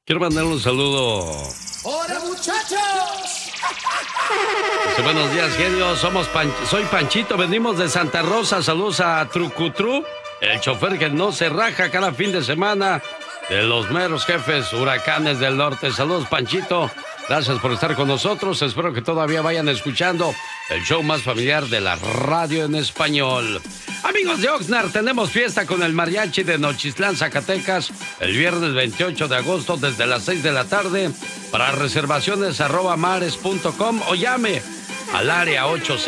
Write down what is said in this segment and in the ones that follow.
Quiero mandar un saludo. ¡Hola, muchachos! Buenos días, genio. Soy Panchito, venimos de Santa Rosa. Saludos a Trucutru, el chofer que no se raja cada fin de semana de los meros jefes huracanes del norte. Saludos, Panchito. Gracias por estar con nosotros. Espero que todavía vayan escuchando el show más familiar de la radio en español. Amigos de Oxnard, tenemos fiesta con el mariachi de Nochistlán, Zacatecas, el viernes 28 de agosto desde las 6 de la tarde. Para reservaciones @mares.com o llame al área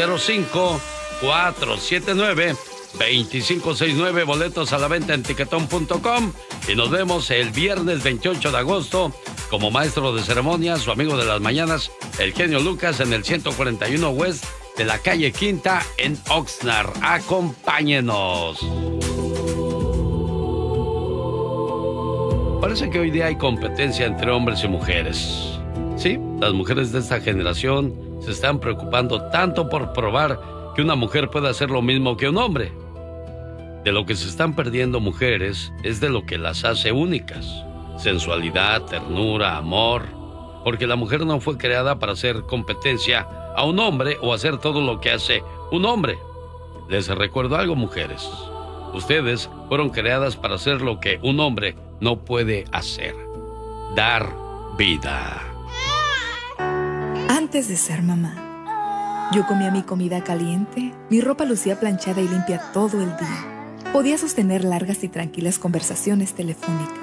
805-479-2569. Boletos a la venta en tiquetón.com. Y nos vemos el viernes 28 de agosto como maestro de ceremonias, su amigo de las mañanas, el genio Lucas, en el 141 West de la calle Quinta en Oxnard. Acompáñenos. Parece que hoy día hay competencia entre hombres y mujeres. Sí, las mujeres de esta generación se están preocupando tanto por probar que una mujer puede hacer lo mismo que un hombre. De lo que se están perdiendo mujeres es de lo que las hace únicas. Sensualidad, ternura, amor. Porque la mujer no fue creada para hacer competencia a un hombre o hacer todo lo que hace un hombre. Les recuerdo algo, mujeres. Ustedes fueron creadas para hacer lo que un hombre no puede hacer. Dar vida. Antes de ser mamá, yo comía mi comida caliente, mi ropa lucía planchada y limpia todo el día. Podía sostener largas y tranquilas conversaciones telefónicas.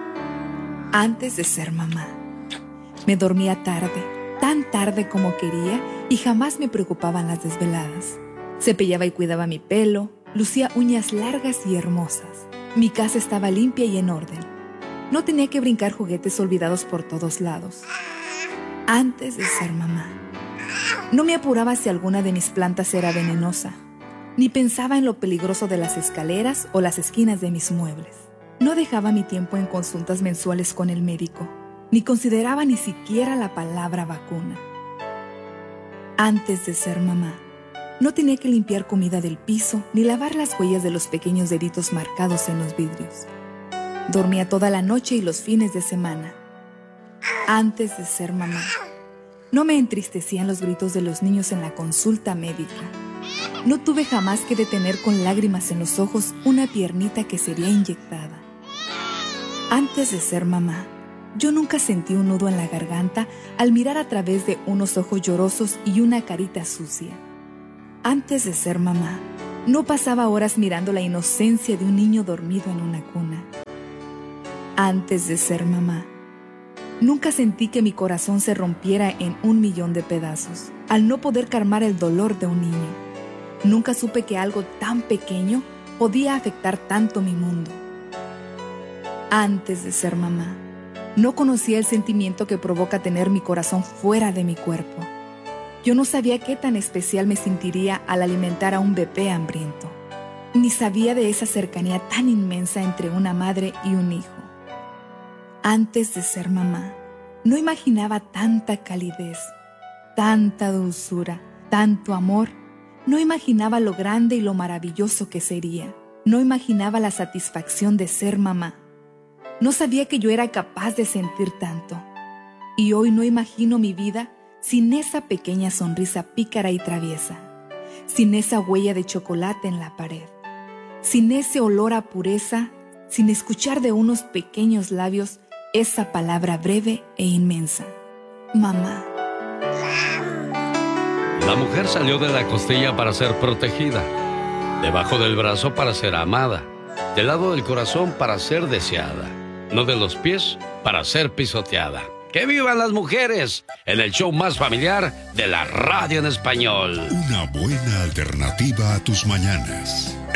Antes de ser mamá, me dormía tarde, tan tarde como quería, y jamás me preocupaban las desveladas. Cepillaba y cuidaba mi pelo, lucía uñas largas y hermosas. Mi casa estaba limpia y en orden. No tenía que brincar juguetes olvidados por todos lados. Antes de ser mamá, no me apuraba si alguna de mis plantas era venenosa, ni pensaba en lo peligroso de las escaleras o las esquinas de mis muebles. No dejaba mi tiempo en consultas mensuales con el médico, ni consideraba ni siquiera la palabra vacuna. Antes de ser mamá, no tenía que limpiar comida del piso, ni lavar las huellas de los pequeños deditos marcados en los vidrios. Dormía toda la noche y los fines de semana. Antes de ser mamá, no me entristecían los gritos de los niños en la consulta médica. No tuve jamás que detener con lágrimas en los ojos una piernita que sería inyectada. Antes de ser mamá, yo nunca sentí un nudo en la garganta al mirar a través de unos ojos llorosos y una carita sucia. Antes de ser mamá, no pasaba horas mirando la inocencia de un niño dormido en una cuna. Antes de ser mamá, nunca sentí que mi corazón se rompiera en 1,000,000 de pedazos al no poder calmar el dolor de un niño. Nunca supe que algo tan pequeño podía afectar tanto mi mundo. Antes de ser mamá, no conocía el sentimiento que provoca tener mi corazón fuera de mi cuerpo. Yo no sabía qué tan especial me sentiría al alimentar a un bebé hambriento. Ni sabía de esa cercanía tan inmensa entre una madre y un hijo. Antes de ser mamá, no imaginaba tanta calidez, tanta dulzura, tanto amor. No imaginaba lo grande y lo maravilloso que sería. No imaginaba la satisfacción de ser mamá. No sabía que yo era capaz de sentir tanto. Y hoy no imagino mi vida sin esa pequeña sonrisa pícara y traviesa, sin esa huella de chocolate en la pared, sin ese olor a pureza, sin escuchar de unos pequeños labios esa palabra breve e inmensa: mamá. La mujer salió de la costilla para ser protegida, debajo del brazo para ser amada, del lado del corazón para ser deseada, no de los pies para ser pisoteada. ¡Que vivan las mujeres! En el show más familiar de la radio en español. Una buena alternativa a tus mañanas.